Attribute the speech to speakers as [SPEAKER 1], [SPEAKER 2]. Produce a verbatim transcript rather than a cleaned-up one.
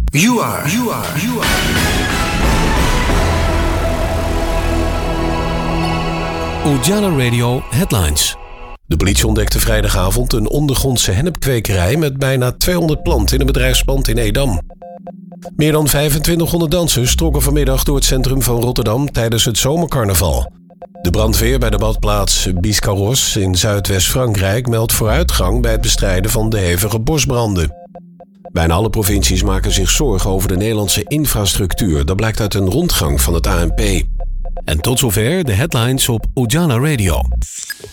[SPEAKER 1] You are, you are, you are.
[SPEAKER 2] Ujala Radio Headlines. De politie ontdekte vrijdagavond een ondergrondse hennepkwekerij met bijna tweehonderd planten in een bedrijfspand in Edam. Meer dan vijfentwintighonderd dansers trokken vanmiddag door het centrum van Rotterdam tijdens het zomercarnaval. De brandweer bij de badplaats Biscarrosse in Zuidwest-Frankrijk meldt vooruitgang bij het bestrijden van de hevige bosbranden. Bijna alle provincies maken zich zorgen over de Nederlandse infrastructuur. Dat blijkt uit een rondgang van het A N P. En tot zover de headlines op Ujala Radio.